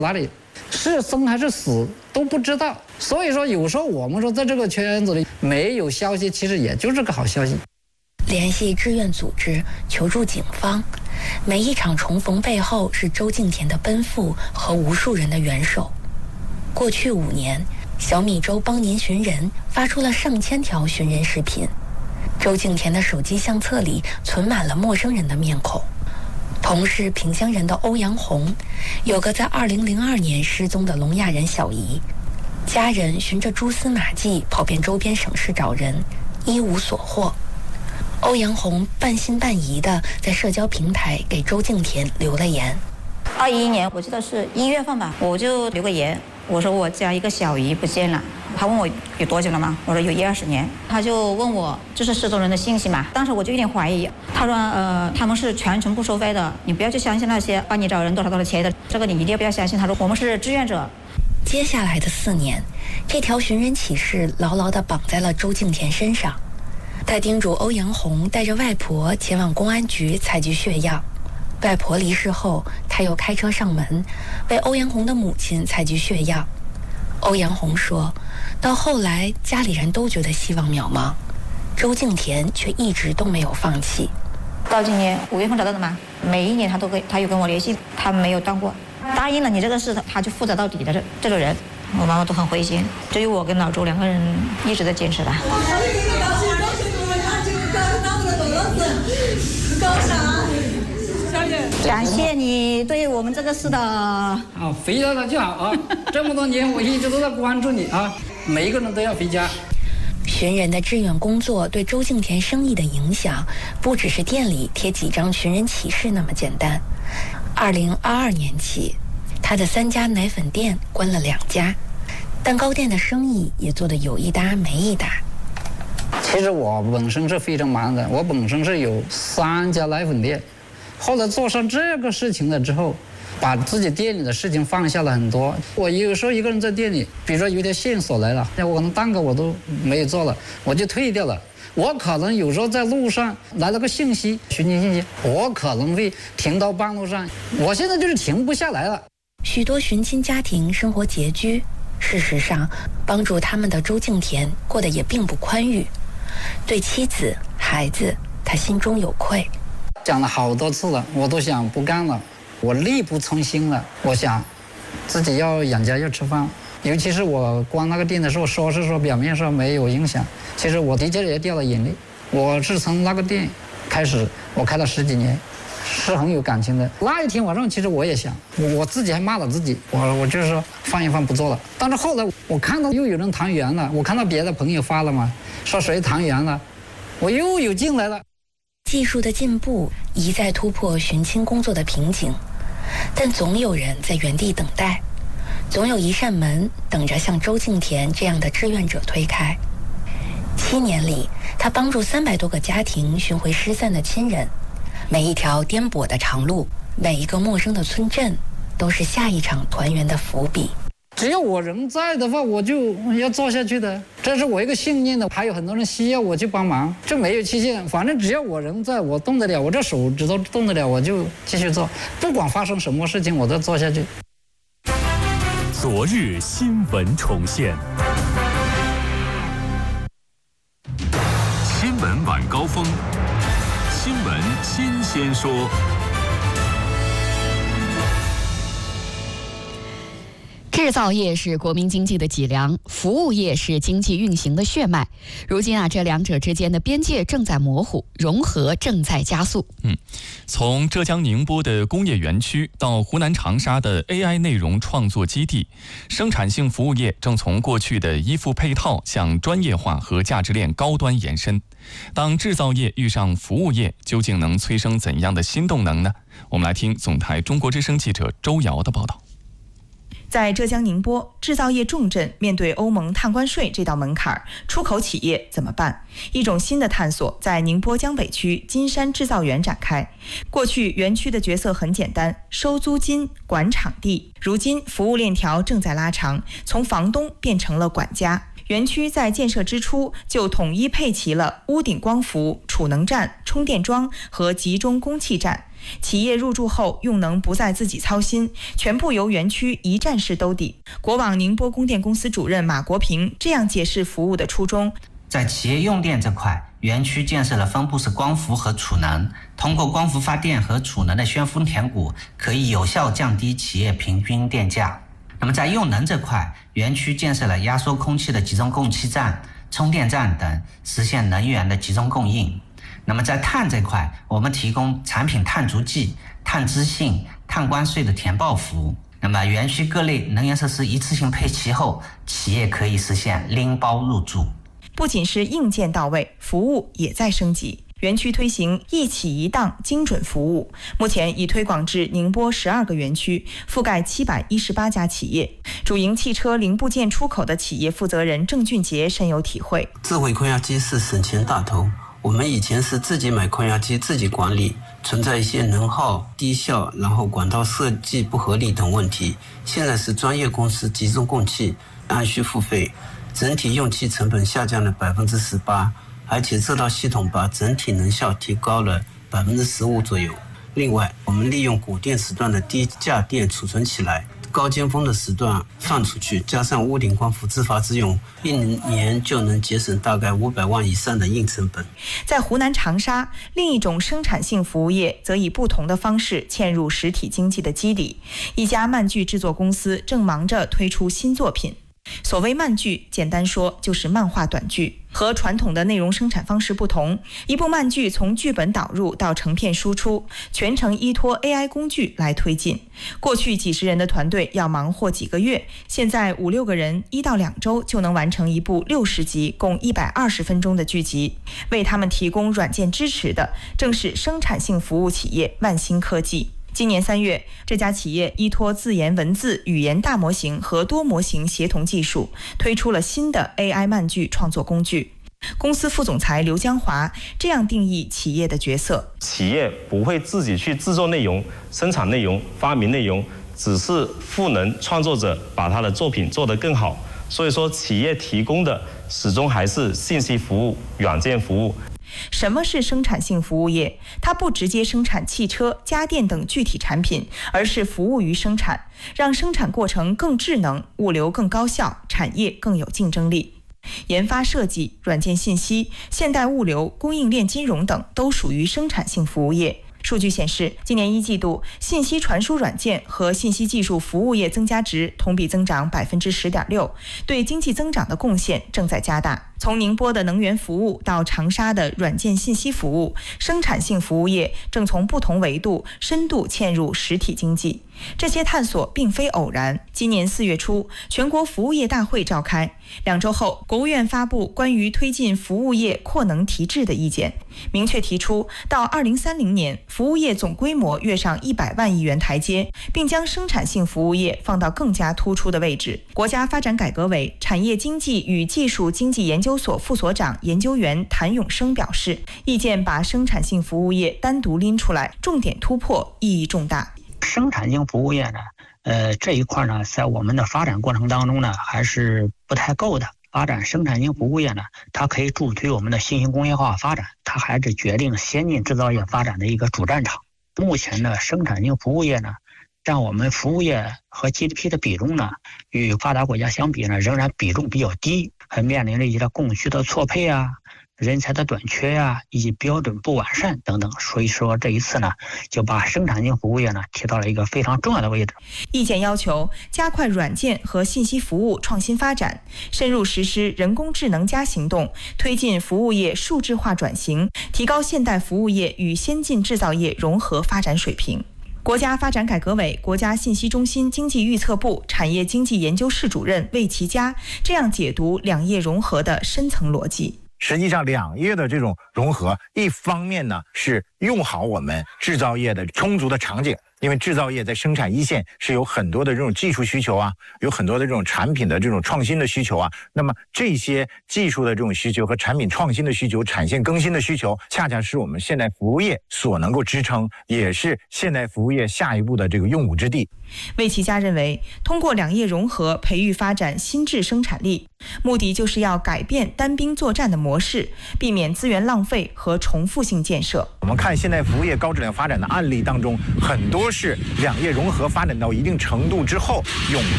哪里是生还是死都不知道。所以说有时候我们说在这个圈子里没有消息，其实也就是个好消息。 联系志愿组织，求助警方，每一场重逢背后是周敬田的奔赴和无数人的援手。过去5年，小米粥帮您寻人发出了上千条寻人视频，周敬田的手机相册里存满了陌生人的面孔。同是萍乡人的欧阳红，有个在2002年失踪的聋哑人小姨，家人循着蛛丝马迹跑遍周边省市找人，一无所获。欧阳红半信半疑地在社交平台给周敬田留了言。 21年，我记得是1月份吧，我就留个言，我说我家一个小姨不见了。他问我有多久了吗？我说有1-20年。他就问我这是失踪人的信息嘛？当时我就有点怀疑。他说他们是全程不收费的，你不要去相信那些帮你找人多少钱的，这个你一定不要相信。他说我们是志愿者。 接下来的4年，这条寻人启事牢牢地绑在了周敬田身上。他叮嘱欧阳红带着外婆前往公安局采集血样。外婆离世后，他又开车上门，为欧阳红的母亲采集血样。欧阳红说，到后来家里人都觉得希望渺茫，周敬田却一直都没有放弃。 到今年5月份找到的嘛，每一年他有跟我联系，他没有断过。答应了你这个事，他就负责到底的这种人，我妈妈都很灰心。只有我跟老周2个人一直在坚持的。感谢你对我们这个事的回家了就好啊！这么多年我一直都在关注你啊，每一个人都要回家。 寻人的志愿工作对周敬田生意的影响，不只是店里贴几张寻人启事那么简单。2022年起，他的3家奶粉店关了2家，蛋糕店的生意也做得有一搭没一搭。 其实我本身是非常忙的，我本身是有3家奶粉店，后来做上这个事情了之后，把自己店里的事情放下了很多。我有时候一个人在店里，比如说有点线索来了，我可能蛋糕我都没有做了，我就退掉了。我可能有时候在路上来了个信息，寻人信息，我可能会停到半路上，我现在就是停不下来了。 许多寻亲家庭生活拮据，事实上帮助他们的周敬田过得也并不宽裕，对妻子孩子他心中有愧。 讲了好多次了，我都想不干了，我力不从心了，我想自己要养家要吃饭。尤其是我关那个店的时候，说是说表面上没有影响，其实我的确也掉了眼泪。我是从那个店开始，我开了10几年，是很有感情的。那一天晚上，其实我也想，我自己还骂了自己，我就是说放一放不做了。但是后来我看到又有人团圆了，我看到别的朋友发了嘛，说谁团圆了，我又有劲来了。 技术的进步一再突破寻亲工作的瓶颈，但总有人在原地等待，总有一扇门等着像周敬田这样的志愿者推开。7年里，他帮助300多个家庭寻回失散的亲人。每一条颠簸的长路，每一个陌生的村镇，都是下一场团圆的伏笔。 只要我人在的话，我就要做下去的，这是我一个信念的。还有很多人需要我去帮忙，这没有期限，反正只要我人在，我动得了，我这手指头动得了，我就继续做，不管发生什么事情，我都做下去。 昨日新闻重现，新闻晚高峰，新闻新鲜说。 制造业是国民经济的脊梁，服务业是经济运行的血脉。如今这两者之间的边界正在模糊，融合正在加速。 从浙江宁波的工业园区到湖南长沙的 AI 内容创作基地，生产性服务业正从过去的依附配套向专业化和价值链高端延伸。当制造业遇上服务业，究竟能催生怎样的新动能呢？我们来听总台中国之声记者周瑶的报道。 在浙江宁波，制造业重镇面对欧盟碳关税这道门槛，出口企业怎么办？一种新的探索在宁波江北区金山制造园展开。过去园区的角色很简单，收租金、管场地。如今服务链条正在拉长，从房东变成了管家。 园区在建设之初就统一配齐了屋顶光伏、储能站、充电桩和集中供气站。企业入驻后用能不再自己操心，全部由园区一站式兜底。国网宁波供电公司主任马国平这样解释服务的初衷： 在企业用电这块，园区建设了分布式光伏和储能，通过光伏发电和储能的旋风填谷，可以有效降低企业平均电价。那么在用能这块，园区建设了压缩空气的集中供气站、充电站等，实现能源的集中供应。那么在碳这块，我们提供产品碳足迹、碳资信、碳关税的填报服务。那么园区各类能源设施一次性配齐后，企业可以实现拎包入住。 不仅是硬件到位，服务也在升级。园区推行一起一档精准服务，目前已推广至宁波12个园区，覆盖718家企业。主营汽车零部件出口的企业负责人郑俊杰深有体会： 智慧空压机是省钱大头，我们以前是自己买空压机自己管理，存在一些能耗、低效，然后管道设计不合理等问题。现在是专业公司集中供气，按需付费，整体用气成本下降了18%，而且这套系统把整体能效提高了15%左右。另外，我们利用谷电时段的低价电储存起来，高尖峰的时段放出去，加上屋顶光伏自发自用，1年就能节省大概500万以上的硬成本。 在湖南长沙，另一种生产性服务业则以不同的方式嵌入实体经济的基底。一家漫剧制作公司正忙着推出新作品。所谓漫剧，简单说就是漫画短剧。和传统的内容生产方式不同，一部漫剧从剧本导入到成片输出，全程依托 AI 工具来推进。过去几十人的团队要忙活几个月，现在5-6个人1到2周就能完成一部60集共120分钟的剧集。为他们提供软件支持的正是生产性服务企业万兴科技。今年3月，这家企业依托自研文字、语言大模型和多模型协同技术，推出了新的 AI 漫剧创作工具。公司副总裁刘江华这样定义企业的角色： 企业不会自己去制作内容、生产内容、发明内容，只是赋能创作者把他的作品做得更好。所以说，企业提供的始终还是信息服务、软件服务。 什么是生产性服务业？它不直接生产汽车、家电等具体产品，而是服务于生产，让生产过程更智能，物流更高效，产业更有竞争力。研发设计、软件信息、现代物流、供应链金融等都属于生产性服务业。数据显示，今年1季度，信息传输软件和信息技术服务业增加值同比增长10.6%，对经济增长的贡献正在加大。从宁波的能源服务到长沙的软件信息服务，生产性服务业正从不同维度深度嵌入实体经济。这些探索并非偶然。今年4月初，全国服务业大会召开，2周后，国务院发布关于推进服务业扩能提质的意见，明确提出到2030年，服务业总规模跃上100万亿元台阶，并将生产性服务业放到更加突出的位置。国家发展改革委产业经济与技术经济研究所副所长研究员谭永生表示，意见把生产性服务业单独拎出来，重点突破，意义重大。 生产性服务业呢，这一块呢，在我们的发展过程当中呢，还是不太够的。发展生产性服务业呢，它可以助推我们的新型工业化发展，它还是决定先进制造业发展的一个主战场。目前呢，生产性服务业呢，占我们服务业和 GDP 的比重呢，与发达国家相比呢，仍然比重比较低，还面临着一些供需的错配啊、人才的短缺呀，以及标准不完善等等。所以说这一次呢，就把生产性服务业呢提到了一个非常重要的位置。 意见要求加快软件和信息服务创新发展，深入实施人工智能行动，推进服务业数字化转型，提高现代服务业与先进制造业融合发展水平。国家发展改革委国家信息中心经济预测部产业经济研究室主任魏其佳这样解读两业融合的深层逻辑。 实际上两业的这种融合，一方面呢是用好我们制造业的充足的场景， 因为制造业在生产一线是有很多的这种技术需求啊，有很多的这种产品的这种创新的需求啊。那么这些技术的这种需求和产品创新的需求、产线更新的需求，恰恰是我们现代服务业所能够支撑，也是现代服务业下一步的这个用武之地。 魏其嘉认为，通过两业融合，培育发展新质生产力，目的就是要改变单兵作战的模式，避免资源浪费和重复性建设。 我们看现代服务业高质量发展的案例当中，很多是两业融合发展到一定程度之后涌